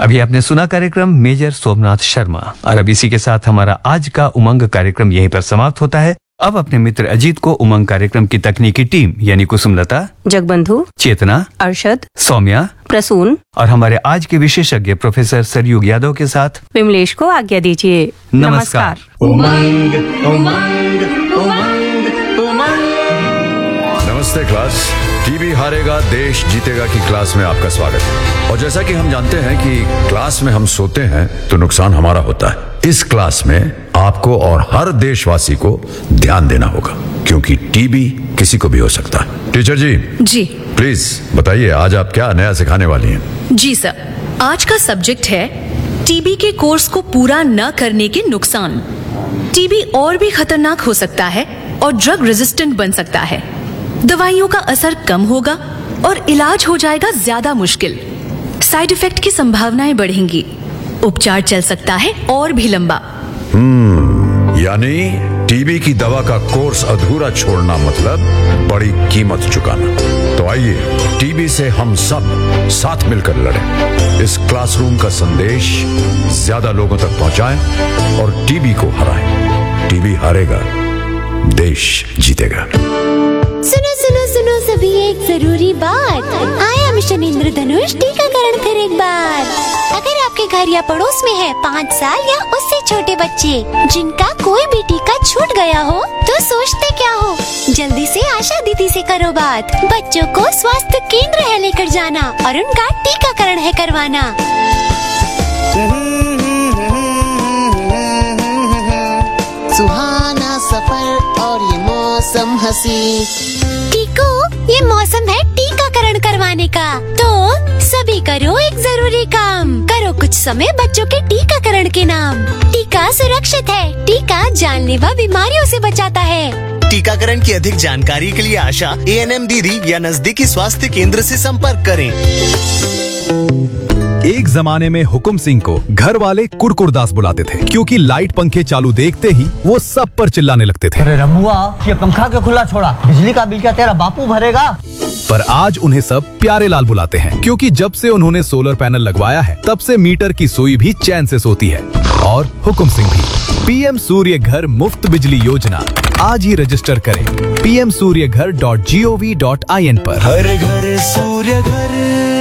अभी आपने सुना कार्यक्रम मेजर सोमनाथ शर्मा और अब इसी के साथ हमारा आज का उमंग कार्यक्रम यहीं पर समाप्त होता है। अब अपने मित्र अजीत को उमंग कार्यक्रम की तकनीकी टीम यानी कुसुमलता, जगबंधु, चेतना, अरशद, सौम्या, प्रसून और हमारे आज के विशेषज्ञ प्रोफेसर सरयुग यादव के साथ विमलेश को आज्ञा दीजिए। नमस्कार। उमंग उमंग उमंग उमंग। नमस्ते क्लास। टीबी हारेगा देश जीतेगा की क्लास में आपका स्वागत है। और जैसा कि हम जानते हैं कि क्लास में हम सोते हैं तो नुकसान हमारा होता है। इस क्लास में आपको और हर देशवासी को ध्यान देना होगा क्योंकि टीबी किसी को भी हो सकता है। टीचर जी जी प्लीज बताइए आज आप क्या नया सिखाने वाली हैं। जी सर, आज का सब्जेक्ट है टीबी के कोर्स को पूरा न करने के नुकसान। टीबी और भी खतरनाक हो सकता है और ड्रग रेजिस्टेंट बन सकता है। दवाइयों का असर कम होगा और इलाज हो जाएगा ज्यादा मुश्किल। साइड इफेक्ट की संभावनाएं बढ़ेंगी। उपचार चल सकता है और भी लंबा। यानी टीबी की दवा का कोर्स अधूरा छोड़ना मतलब बड़ी कीमत चुकाना। तो आइए टीबी से हम सब साथ मिलकर लड़ें। इस क्लासरूम का संदेश ज्यादा लोगों तक पहुंचाएं और टीबी को हराएं। टीबी हारेगा, देश जीतेगा। सुनो सुनो सुनो सभी, एक जरूरी बात। आया मिशन इंद्रधनुष टीकाकरण फिर एक बार। अगर आपके घर या पड़ोस में है 5 साल या उससे छोटे बच्चे जिनका कोई भी टीका छूट गया हो तो सोचते क्या हो, जल्दी से आशा दीदी से करो बात। बच्चों को स्वास्थ्य केंद्र है लेकर जाना और उनका टीकाकरण है करवाना। सुहाना सफर और ये मौसम हंसी। टीको, ये मौसम है टीकाकरण करवाने का, तो सभी करो एक जरूरी काम। करो कुछ समय बच्चों के टीकाकरण के नाम। टीका सुरक्षित है, टीका जानलेवा बीमारियों से बचाता है। टीकाकरण की अधिक जानकारी के लिए आशा ANM दीदी या नजदीकी स्वास्थ्य केंद्र से संपर्क करें। एक जमाने में हुकुम सिंह को घर वाले कुड़कुड़दास बुलाते थे क्योंकि लाइट पंखे चालू देखते ही वो सब पर चिल्लाने लगते थे। अरे रमुआ, ये पंखा क्यों खुला छोड़ा? बिजली का बिल क्या तेरा बापू भरेगा? पर आज उन्हें सब प्यारे लाल बुलाते हैं क्योंकि जब से उन्होंने सोलर पैनल लगवाया है तब से मीटर की सुई भी चैन से सोती है। और हुकुम सिंह भी। PM सूर्य घर मुफ्त बिजली योजना आज ही रजिस्टर करें pmsuryaghar.gov.in पर। हर घर सूर्य घर।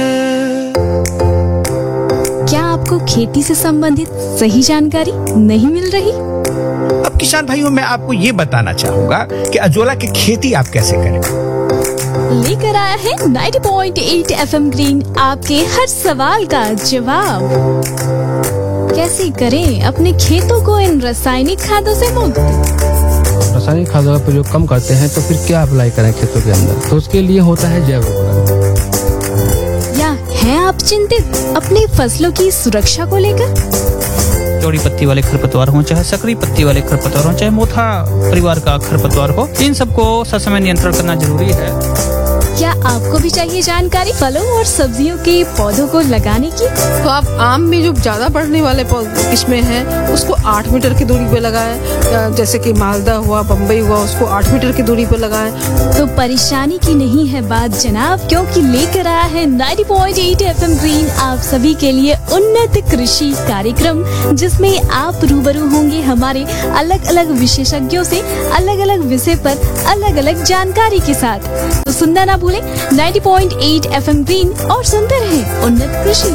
क्या आपको खेती से संबंधित सही जानकारी नहीं मिल रही? अब किसान भाइयों, मैं आपको ये बताना चाहूँगा कि अजोला की खेती आप कैसे करें। लेकर आया है 90.8 FM ग्रीन आपके हर सवाल का जवाब। कैसे करें अपने खेतों को इन रासायनिक खादों से मुक्त? रासायनिक खादों का प्रयोग कम करते हैं तो फिर क्या अप्लाई करें खेतों के अंदर? तो उसके लिए होता है जैव उर्वरक। हैं आप चिंतित अपनी फसलों की सुरक्षा को लेकर? चौड़ी पत्ती वाले खरपतवार हो, चाहे सकरी पत्ती वाले खरपतवार हो, चाहे मोथा परिवार का खरपतवार हो, इन सबको ससमय नियंत्रण करना जरूरी है। क्या आपको भी चाहिए जानकारी फलों और सब्जियों के पौधों को लगाने की? तो आप आम में जो ज्यादा बढ़ने वाले किस्में हैं उसको 8 मीटर की दूरी पे लगाएं। जैसे कि मालदा हुआ, बम्बई हुआ, उसको 8 मीटर की दूरी पे लगाएं। तो परेशानी की नहीं है बात जनाब, क्योंकि लेकर आया है 90.8 FM ग्रीन आप सभी के लिए उन्नत कृषि कार्यक्रम, जिसमें आप रूबरू होंगे हमारे अलग अलग विशेषज्ञों से अलग अलग विषय पर अलग अलग जानकारी के साथ। तो सुनना ना भूलें 90.8 FM ग्रीन और सुनते रहें उन्नत कृषि।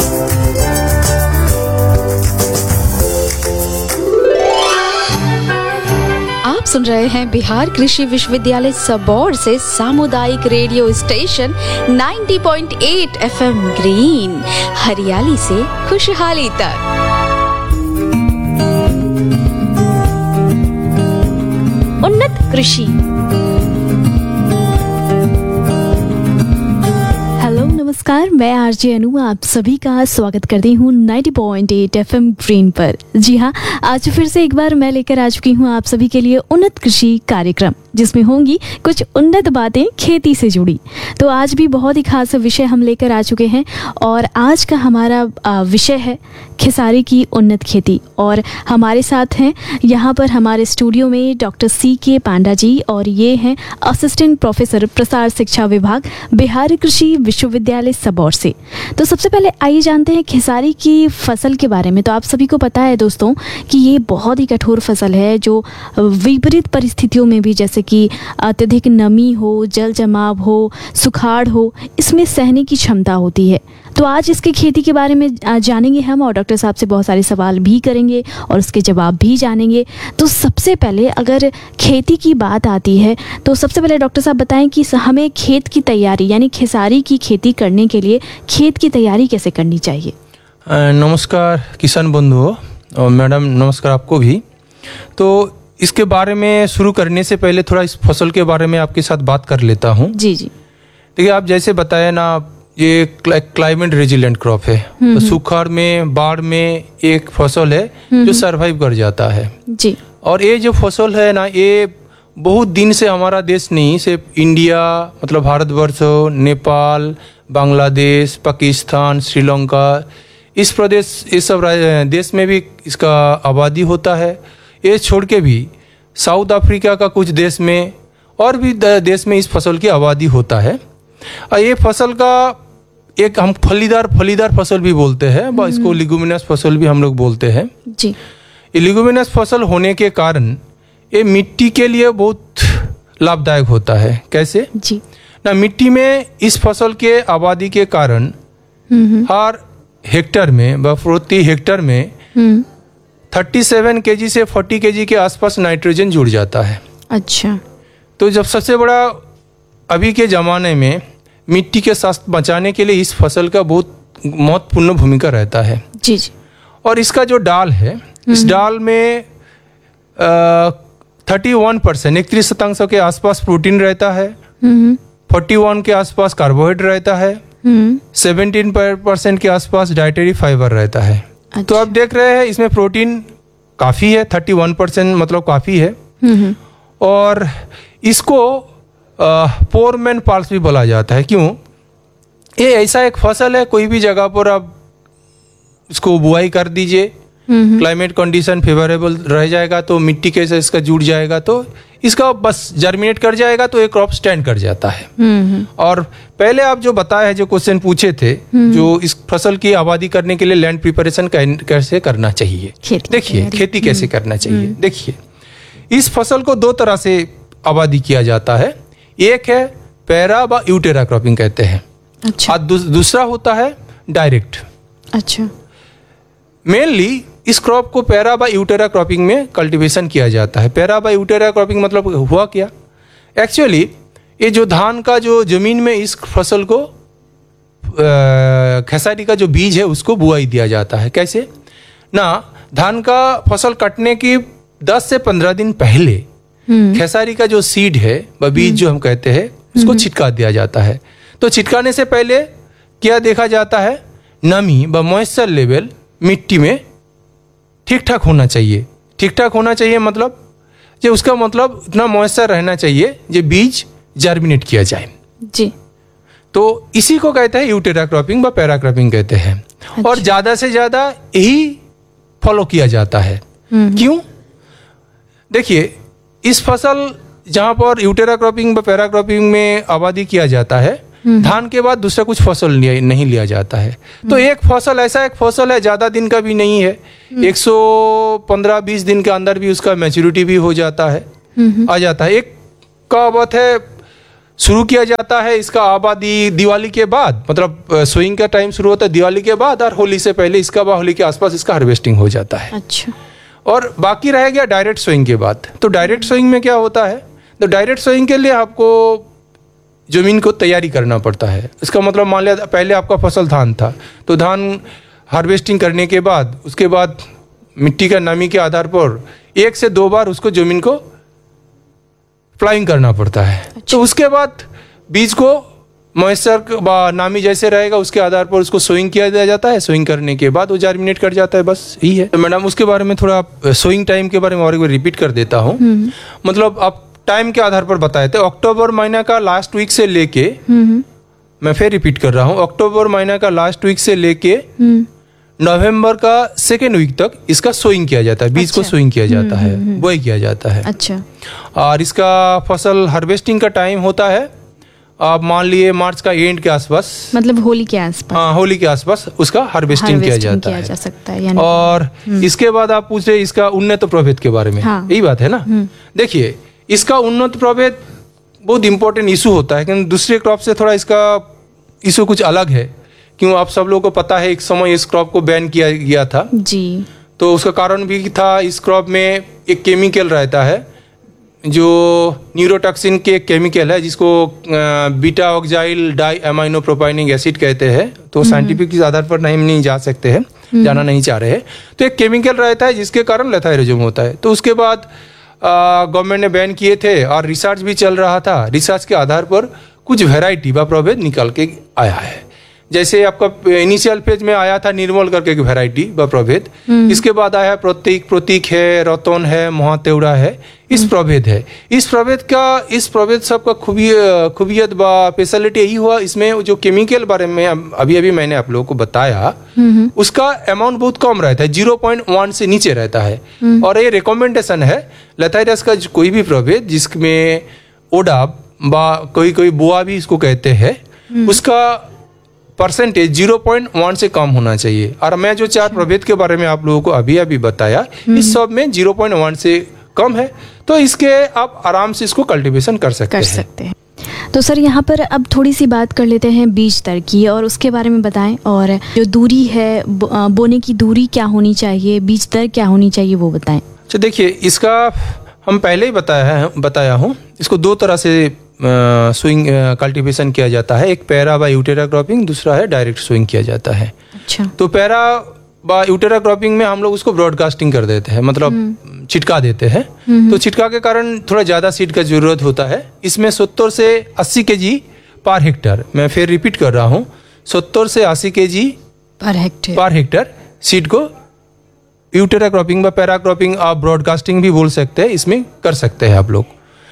आप सुन रहे हैं बिहार कृषि विश्वविद्यालय सबौर से सामुदायिक रेडियो स्टेशन 90.8 FM ग्रीन, हरियाली से खुशहाली तक। उन्नत कृषि। नमस्कार, मैं आरजे अनु आप सभी का स्वागत करती हूँ 90.8 FM ग्रीन पर। जी हाँ, आज फिर से एक बार मैं लेकर आ चुकी हूँ आप सभी के लिए उन्नत कृषि कार्यक्रम, जिसमें होंगी कुछ उन्नत बातें खेती से जुड़ी। तो आज भी बहुत ही खास विषय हम लेकर आ चुके हैं और आज का हमारा विषय है खेसारी की उन्नत खेती। और हमारे साथ हैं यहाँ पर हमारे स्टूडियो में डॉक्टर CK पांडा जी, और ये हैं असिस्टेंट प्रोफेसर प्रसार शिक्षा विभाग बिहार कृषि विश्वविद्यालय सबौर। ओर से। तो सबसे पहले आइए जानते हैं खेसारी की फसल के बारे में। तो आप सभी को पता है दोस्तों कि ये बहुत ही कठोर फसल है जो विपरीत परिस्थितियों में भी, जैसे कि अत्यधिक नमी हो, जल जमाव हो, सुखाड़ हो, इसमें सहने की क्षमता होती है। तो आज इसकी खेती के बारे में जानेंगे हम और डॉक्टर साहब से बहुत सारे सवाल भी करेंगे और उसके जवाब भी जानेंगे। तो सबसे पहले अगर खेती की बात आती है तो सबसे पहले डॉक्टर साहब बताएं कि हमें खेत की तैयारी यानी खेसारी की खेती करने के लिए खेत की तैयारी कैसे करनी चाहिए। नमस्कार किसान बंधुओं और मैडम, नमस्कार आपको भी। तो इसके बारे में शुरू करने से पहले थोड़ा इस फसल के बारे में आपके साथ बात कर लेता हूँ। जी जी। देखिए, आप जैसे बताया ना, ये क्लाइमेट रेजिलेंट क्रॉप है। तो सुखाड़ में, बाढ़ में एक फसल है जो सरवाइव कर जाता है जी। और ये जो फसल है ना, ये बहुत दिन से हमारा देश नहीं, सिर्फ इंडिया मतलब भारतवर्ष, नेपाल, बांग्लादेश, पाकिस्तान, श्रीलंका, इस प्रदेश, ये सब देश में भी इसका आबादी होता है। ये छोड़ के भी साउथ अफ्रीका का कुछ देश में और भी देश में इस फसल की आबादी होता है। और ये फसल का एक हम फलीदार फसल भी बोलते हैं, इसको लिगुमिनस फसल भी हम लोग बोलते हैं जी। ये लिगुमिनस फसल होने के कारण ये मिट्टी के लिए बहुत लाभदायक होता है। कैसे जी ना, मिट्टी में इस फसल के आबादी के कारण हर हेक्टर में प्रति हेक्टर में 37 केजी से 40 केजी के आसपास नाइट्रोजन जुड़ जाता है। अच्छा। तो जब सबसे बड़ा अभी के ज़माने में मिट्टी के स्वास्थ्य बचाने के लिए इस फसल का बहुत महत्वपूर्ण भूमिका रहता है जी जी। और इसका जो डाल है, इस डाल में 31% 31% के आसपास प्रोटीन रहता है, 41 के आसपास कार्बोहाइड्रेट रहता है, 17% के आसपास डाइटरी फाइबर रहता है। अच्छा। तो आप देख रहे हैं इसमें प्रोटीन काफ़ी है, 31% मतलब काफ़ी है। और इसको पोर मैन पल्स भी बोला जाता है। क्यों? ये ऐसा एक फसल है, कोई भी जगह पर आप इसको बुआई कर दीजिए, क्लाइमेट कंडीशन फेवरेबल रह जाएगा तो मिट्टी के से इसका जुड़ जाएगा, तो इसका बस जर्मिनेट कर जाएगा तो एक क्रॉप स्टैंड कर जाता है। और पहले आप जो बताया है, जो क्वेश्चन पूछे थे, जो इस फसल की आबादी करने के लिए लैंड प्रिपरेशन कैसे करना चाहिए, देखिए खेती कैसे करना चाहिए। देखिए, इस फसल को दो तरह से आबादी किया जाता है। एक है पैरा व यूटेरा क्रॉपिंग कहते हैं। अच्छा। और दूसरा होता है डायरेक्ट। अच्छा। मेनली इस क्रॉप को पैरा व यूटेरा क्रॉपिंग में कल्टीवेशन किया जाता है। पैरा व यूटेरा क्रॉपिंग मतलब हुआ क्या? एक्चुअली ये जो धान का जो जमीन में इस फसल को खेसारी का जो बीज है उसको बुआई दिया जाता है। कैसे ना, धान का फसल कटने की 10 से 15 दिन पहले खेसारी का जो सीड है व बीज जो हम कहते हैं उसको छिटका दिया जाता है। तो छिटकाने से पहले क्या देखा जाता है, नमी व मॉइस्चर लेवल मिट्टी में ठीक ठाक होना चाहिए। ठीक ठाक होना चाहिए मतलब जो उसका मतलब इतना मॉइस्चर रहना चाहिए जो बीज जर्मिनेट किया जाए जी। तो इसी को कहते हैं यूटेरा क्रॉपिंग व पैरा क्रॉपिंग कहते हैं। अच्छा। और ज़्यादा से ज़्यादा यही फॉलो किया जाता है। क्यों? देखिए, इस फसल जहाँ पर यूटेरा क्रॉपिंग व पैरा क्रॉपिंग में आबादी किया जाता है, धान के बाद दूसरा कुछ फसल नहीं लिया जाता है। तो एक फसल ऐसा एक फसल है, ज़्यादा दिन का भी नहीं है, 115-20 दिन के अंदर भी उसका मैच्योरिटी भी हो जाता है, आ जाता है। एक का बात है शुरू किया जाता है इसका आबादी दिवाली के बाद, मतलब सोइंग का टाइम शुरू होता है दिवाली के बाद, और होली से पहले इसका होली के आसपास इसका हार्वेस्टिंग हो जाता है। अच्छा। और बाकी रह गया डायरेक्ट सोइंग के बाद। तो डायरेक्ट सोइंग में क्या होता है, तो डायरेक्ट सोइंग के लिए आपको जमीन को तैयारी करना पड़ता है। इसका मतलब मान लिया पहले आपका फसल धान था, तो धान हार्वेस्टिंग करने के बाद उसके बाद मिट्टी का नमी के आधार पर 1 से 2 बार उसको जमीन को प्लाइंग करना पड़ता है। अच्छा। तो उसके बाद बीज को मॉइस्चर नामी जैसे रहेगा उसके आधार पर उसको सोइंग किया जाता है। सोइंग करने के बाद वो जर्मिनेट कर जाता है, बस यही है। तो मैडम उसके बारे में थोड़ा सोइंग टाइम के बारे में और एक बार रिपीट कर देता हूँ। मतलब आप टाइम के आधार पर बताए थे, अक्टूबर महीना का लास्ट वीक से लेके, मैं फिर रिपीट कर रहा हूँ, अक्टूबर महीना का लास्ट वीक से लेके नवंबर का 2nd वीक तक इसका सोइंग किया जाता है। बीज को सोइंग किया जाता है, बुआई किया जाता है। अच्छा। और इसका फसल हार्वेस्टिंग का टाइम होता है आप मान लिए मार्च का एंड के आसपास, मतलब होली के आसपास। हाँ, होली के आसपास उसका हार्वेस्टिंग किया जाता है। जा सकता है यानी। और इसके बाद आप पूछ रहे इसका उन्नत प्रभेद के बारे में। हाँ। यही बात है ना। देखिए, इसका उन्नत प्रभेद बहुत इंपॉर्टेंट इशू होता है, क्योंकि दूसरे क्रॉप से थोड़ा इसका इशू कुछ अलग है। क्यों, आप सब लोगों को पता है एक समय इस क्रॉप को बैन किया गया था जी। तो उसका कारण भी था, इस क्रॉप में एक केमिकल रहता है जो न्यूरोटॉक्सिन के एक केमिकल है, जिसको बीटा ऑक्साइल डाई अमाइनो प्रोपाइनिक एसिड कहते हैं। तो साइंटिफिक के आधार पर नहीं जा सकते हैं, जाना नहीं चाह रहे हैं। तो एक केमिकल रहता है जिसके कारण लेथाइरिज्म होता है। तो उसके बाद गवर्नमेंट ने बैन किए थे और रिसर्च भी चल रहा था। रिसर्च के आधार पर कुछ वैरायटी व प्रभेद निकल के आया है। जैसे आपका इनिशियल फेज में आया था निर्मल करके एक वैरायटी व प्रभेद। इसके बाद आया प्रतीक है, रतन है, महातेवड़ा है, इस प्रभेद है। इस प्रभेद सबका खूबियत व स्पेशलिटी यही हुआ, इसमें जो केमिकल बारे में अभी मैंने आप लोगों को बताया, उसका अमाउंट बहुत कम रहता है, 0.1 से नीचे रहता है। और ये रिकमेंडेशन है लेथाइरस का कोई भी प्रभेद जिसमें ओडाब व कोई बोआ भी इसको कहते हैं, उसका परसेंटेज 0.1 से कम होना चाहिए। और मैं जो 4 प्रभेद के बारे में आप लोगों को अभी बताया, इस सब में 0.1 से कम है। तो इसके आप आराम से इसको कल्टीवेशन कर सकते हैं। तो सर, यहाँ पर अब थोड़ी सी बात कर लेते हैं बीज दर की, और उसके बारे में बताएं। और जो दूरी है, बोने की दूरी क्या होनी चाहिए, बीज दर क्या होनी चाहिए, वो बताएं। अच्छा, देखिए, इसका हम पहले ही बताया हूँ। इसको 2 तरह से स्विंग कल्टीवेशन किया जाता है। एक पैरा बाय यूटेरा क्रॉपिंग, दूसरा है डायरेक्ट स्विंग किया जाता है। अच्छा। तो पैरा बाय यूटेरा क्रॉपिंग में हम लोग उसको ब्रॉडकास्टिंग कर देते हैं, मतलब छिटका देते हैं। तो छिटका के कारण थोड़ा ज़्यादा सीड का जरूरत होता है। इसमें 70 से 80 kg पर हेक्टर, मैं फिर रिपीट कर रहा हूँ, 70 से 80 kg पर हेक्टर सीड को यूटेरा क्रॉपिंग व पैरा क्रॉपिंग, आप ब्रॉडकास्टिंग भी बोल सकते हैं, इसमें कर सकते हैं आप लोग।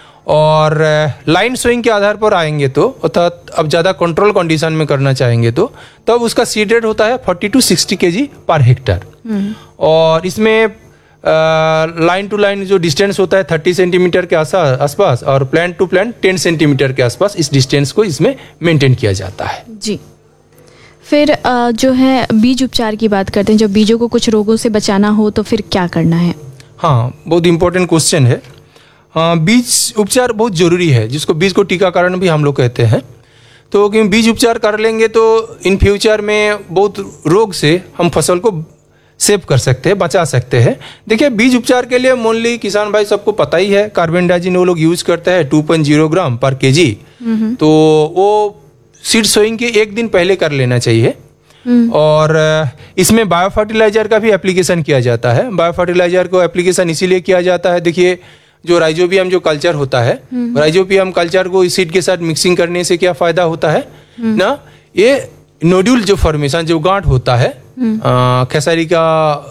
और लाइन स्विंग के आधार पर आएंगे तो, अर्थात अब ज़्यादा कंट्रोल कंडीशन में करना चाहेंगे तो तब उसका सीड रेट होता है 40 to 60 kg पर हेक्टर। और इसमें लाइन टू लाइन जो डिस्टेंस होता है 30 सेंटीमीटर के आसपास, और प्लांट टू प्लांट 10 सेंटीमीटर के आसपास, इस डिस्टेंस को इसमें मेंटेन किया जाता है। जी। फिर जो है बीज उपचार की बात करते हैं। जब बीजों को कुछ रोगों से बचाना हो तो फिर क्या करना है? हाँ, बहुत इंपॉर्टेंट क्वेश्चन है। बीज उपचार बहुत जरूरी है, जिसको बीज को टीकाकरण भी हम लोग कहते हैं। तो क्योंकि बीज उपचार कर लेंगे तो इन फ्यूचर में बहुत रोग से हम फसल को सेव कर सकते हैं, बचा सकते हैं। देखिए, बीज उपचार के लिए मोनली किसान भाई सबको पता ही है, कार्बेंडाजिम वो लोग यूज करते हैं 2.0 ग्राम पर kg। तो वो सीड सोइंग के 1 दिन पहले कर लेना चाहिए। और इसमें बायो फर्टिलाइजर का भी एप्लीकेशन किया जाता है। बायो फर्टिलाइजर को एप्लीकेशन इसीलिए किया जाता है, देखिए, जो राइजोबियम जो कल्चर होता है, राइजोबियम कल्चर को इस सीड के साथ मिक्सिंग करने से क्या फायदा होता है ना, ये नोड्यूल जो फॉर्मेशन, जो गांठ होता है खेसारी का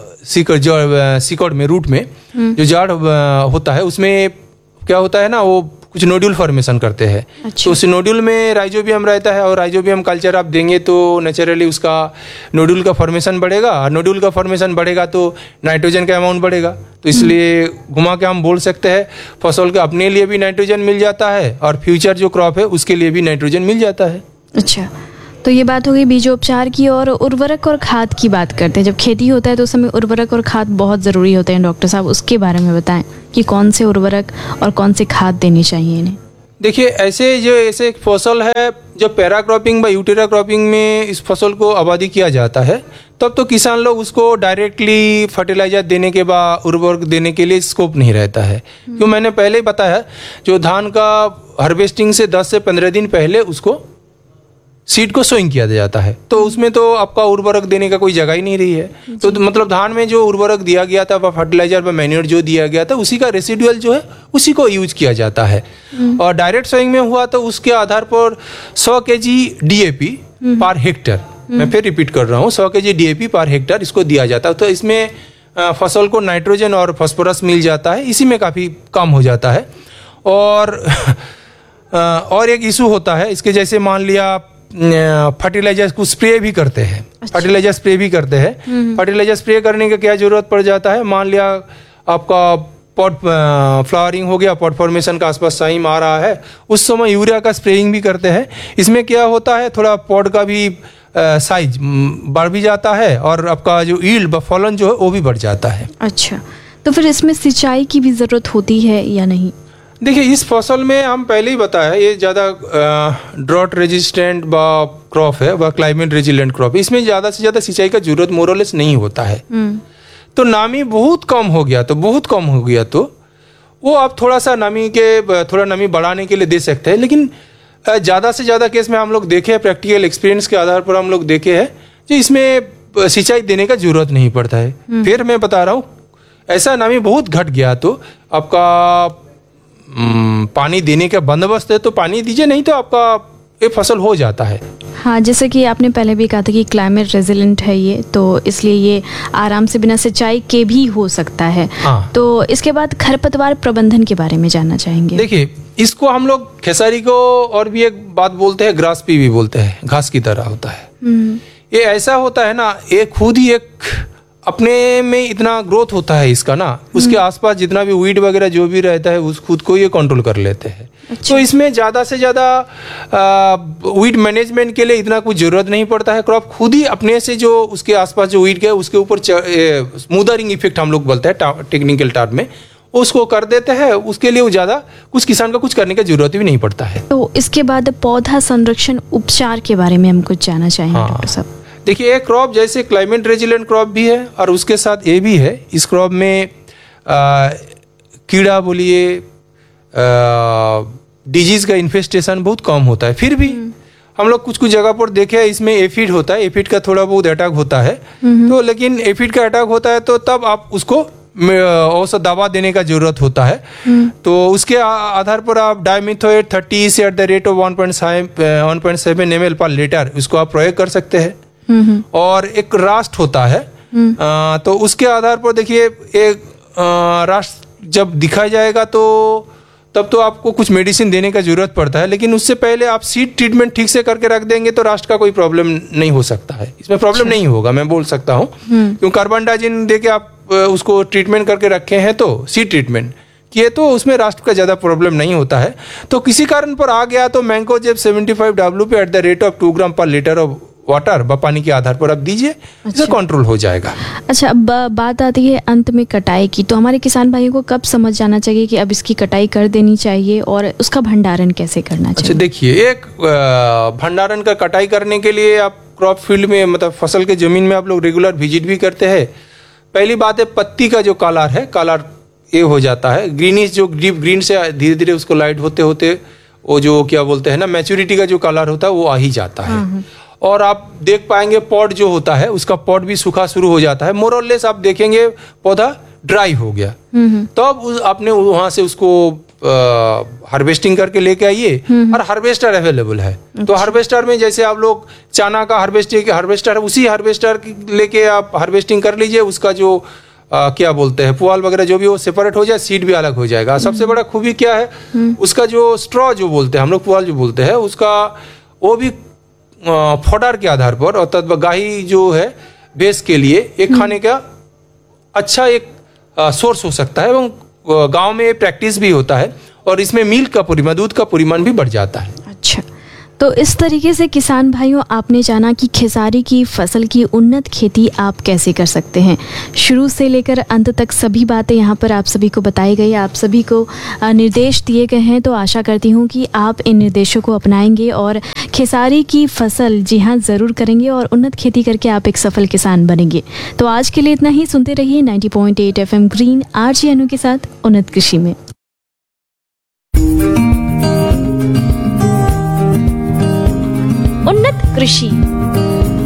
सिकड़ में, रूट में जो जाड़ होता है, उसमें क्या होता है ना, वो कुछ नोड्यूल फॉर्मेशन करते हैं। तो उस नोड्यूल में राइजोबियम रहता है, और राइजोबियम कल्चर आप देंगे तो नेचुरली उसका नोड्यूल का फॉर्मेशन बढ़ेगा, और नोड्यूल का फॉर्मेशन बढ़ेगा तो नाइट्रोजन का अमाउंट बढ़ेगा। तो इसलिए घुमा के हम बोल सकते हैं फसल के अपने लिए भी नाइट्रोजन मिल जाता है, और फ्यूचर जो क्रॉप है उसके लिए भी नाइट्रोजन मिल जाता है। अच्छा, तो ये बात हो गई बीजोपचार की। और उर्वरक और खाद की बात करते हैं। जब खेती होता है तो उस समय उर्वरक और खाद बहुत ज़रूरी होते हैं। डॉक्टर साहब, उसके बारे में बताएं कि कौन से उर्वरक और कौन से खाद देनी चाहिए इन्हें। देखिए, ऐसे एक फसल है जब पैरा क्रॉपिंग व यूटेरा क्रॉपिंग में इस फसल को आबादी किया जाता है, तब तो किसान लोग उसको डायरेक्टली फर्टिलाइजर देने के बाद उर्वरक देने के लिए स्कोप नहीं रहता है। क्यों, मैंने पहले ही बताया, जो धान का हार्वेस्टिंग से 10 से 15 दिन पहले उसको सीड को सोइंग किया जाता है, तो उसमें तो आपका उर्वरक देने का कोई जगह ही नहीं रही है। तो मतलब धान में जो उर्वरक दिया गया था, फर्टिलाइजर व मैन्योर जो दिया गया था, उसी का रेसिडुअल जो है उसी को यूज किया जाता है। और डायरेक्ट सोइंग में हुआ तो उसके आधार पर 100 kg DAP पर हेक्टर, मैं फिर रिपीट कर रहा हूँ, 100 kg DAP पर हेक्टर इसको दिया जाता है। तो इसमें फसल को नाइट्रोजन और फास्फोरस मिल जाता है, इसी में काफ़ी कम हो जाता है। और एक इशू होता है इसके, जैसे मान लिया फर्टिलाइजर को स्प्रे भी करते हैं। फर्टिलाइजर स्प्रे भी करते हैं। फर्टिलाइजर स्प्रे करने का क्या जरूरत पड़ जाता है, मान लिया आपका पॉट फ्लावरिंग हो गया, पॉट फॉर्मेशन का आसपास साइम आ रहा है, उस समय यूरिया का स्प्रेइंग भी करते हैं। इसमें क्या होता है, थोड़ा पॉट का भी साइज बढ़ भी जाता है और आपका जो ईल्ड फॉलन जो है वो भी बढ़ जाता है। अच्छा, तो फिर इसमें सिंचाई की भी ज़रूरत होती है या नहीं? देखिए, इस फसल में हम पहले ही बताया, ये ज़्यादा ड्रॉट रेजिस्टेंट क्रॉप है व क्लाइमेट रेजिलेंट क्रॉप। इसमें ज़्यादा से ज़्यादा सिंचाई का जरूरत मोरलेस नहीं होता है। तो नामी बहुत कम हो गया तो वो आप थोड़ा सा नमी बढ़ाने के लिए दे सकते हैं। लेकिन ज़्यादा से ज़्यादा केस में हम लोग देखे हैं, प्रैक्टिकल एक्सपीरियंस के आधार पर हम लोग देखे हैं कि इसमें सिंचाई देने का जरूरत नहीं पड़ता है। फिर मैं बता रहा हूँ, ऐसा नमी बहुत घट गया तो आपका पानी देने का बंदोबस्त है तो पानी दीजिए, नहीं तो आपका ये फसल हो जाता है। हाँ, जैसे कि आपने पहले भी कहा था कि क्लाइमेट रेजिलेंट है ये, तो इसलिए ये आराम से बिना सिंचाई के भी हो सकता है। हाँ। तो इसके बाद खरपतवार प्रबंधन के बारे में जानना चाहेंगे। देखिए, इसको हम लोग खेसारी को और भी एक बात बोलते हैं, ग्रास पी भी बोलते हैं, घास की तरह होता है। ये ऐसा होता है ना, ये खुद ही एक अपने में इतना ग्रोथ होता है इसका ना, उसके आसपास जितना भी वीड वगैरह जो भी रहता है उस खुद को ये कंट्रोल कर लेते हैं। अच्छा। तो इसमें ज़्यादा से ज़्यादा वीड मैनेजमेंट के लिए इतना कुछ ज़रूरत नहीं पड़ता है। क्रॉप खुद ही अपने से जो उसके आसपास जो वीड है उसके ऊपर स्मूदरिंग इफेक्ट हम लोग बोलते हैं टेक्निकल टर्म में, उसको कर देते हैं। उसके लिए वो ज़्यादा कुछ किसान का कुछ करने की जरूरत भी नहीं पड़ता है। तो इसके बाद पौधा संरक्षण उपचार के बारे में हम कुछ जानना चाहेंगे डॉक्टर साहब। देखिए, एक क्रॉप जैसे क्लाइमेट रेजिलेंट क्रॉप भी है और उसके साथ ये भी है, इस क्रॉप में कीड़ा बोलिए डिजीज का इन्फेस्टेशन बहुत कम होता है। फिर भी हम लोग कुछ जगह पर देखे हैं, इसमें एफिड होता है, एफिड का थोड़ा बहुत अटैक होता है। तो लेकिन एफिड का अटैक होता है तो तब आप उसको औसत दवा देने का जरूरत होता है। तो उसके आधार पर आप डाइमिथोएट 30 से at the rate of 1.7 ml पर लीटर उसको आप प्रयोग कर सकते हैं। और एक रास्ट होता है, तो उसके आधार पर देखिए, एक रास्ट जब दिखा जाएगा तो तब तो आपको कुछ मेडिसिन देने का जरूरत पड़ता है। लेकिन उससे पहले आप सीड ट्रीटमेंट ठीक से करके रख देंगे तो रास्ट का कोई प्रॉब्लम नहीं हो सकता है, इसमें प्रॉब्लम नहीं होगा, मैं बोल सकता हूँ। क्योंकि कार्बनडाजिन दे के आप उसको ट्रीटमेंट करके रखे हैं तो सीड ट्रीटमेंट किए तो उसमें रास्ट का ज़्यादा प्रॉब्लम नहीं होता है। तो किसी कारण पर आ गया तो mancozeb 75 WP at the rate of 2 ग्राम पर लीटर ऑफ वाटर पानी के आधार पर आप दीजिए, इससे कंट्रोल हो जाएगा। अच्छा, अब बात आती है अंत में कटाई की, तो हमारे किसान भाइयों को कब समझ जाना चाहिए कि अब इसकी कटाई कर देनी चाहिए और उसका भंडारण कैसे करना चाहिए? अच्छा, देखिए, एक भंडारण का कटाई करने के लिए आप क्रॉप फील्ड में मतलब फसल के जमीन में आप लोग रेगुलर विजिट भी करते हैं। पहली बात है, पत्ती का जो कलर है, कलर ये हो जाता है ग्रीनिश, जो डीप ग्रीन से धीरे धीरे उसको लाइट होते होते वो जो क्या बोलते हैं ना, मैच्योरिटी का जो कलर होता है वो आ ही जाता है। और आप देख पाएंगे पॉट जो होता है उसका पॉट भी सूखा शुरू हो जाता है। मोर और लेस आप देखेंगे पौधा ड्राई हो गया, तो अब आपने वहां से उसको हार्वेस्टिंग करके लेके आइए। और हार्वेस्टर अवेलेबल है, तो हार्वेस्टर में जैसे आप लोग चना का हार्वेस्टर उसी हार्वेस्टर लेके आप हार्वेस्टिंग कर लीजिए। उसका जो क्या बोलते हैं पुआल वगैरह जो भी वो सेपरेट हो जाए, सीड भी अलग हो जाएगा। सबसे बड़ा खूबी क्या है, उसका जो स्ट्रॉ जो बोलते हैं हम लोग, पुआल जो बोलते हैं, उसका वो भी फोडार के आधार पर अर्थात गाही जो है बेस के लिए एक खाने का अच्छा एक सोर्स हो सकता है। एवं गांव में प्रैक्टिस भी होता है और इसमें मिल्क का परिमाण, दूध का परिमाण भी बढ़ जाता है। अच्छा, तो इस तरीके से किसान भाइयों आपने जाना कि खेसारी की फसल की उन्नत खेती आप कैसे कर सकते हैं। शुरू से लेकर अंत तक सभी बातें यहाँ पर आप सभी को बताई गई, आप सभी को निर्देश दिए गए हैं। तो आशा करती हूँ कि आप इन निर्देशों को अपनाएंगे और खेसारी की फसल जी हाँ ज़रूर करेंगे और उन्नत खेती करके आप एक सफल किसान बनेंगे। तो आज के लिए इतना ही, सुनते रहिए 90.8 FM ग्रीन आरजे अनु के साथ उन्नत कृषि में। उन्नत कृषि।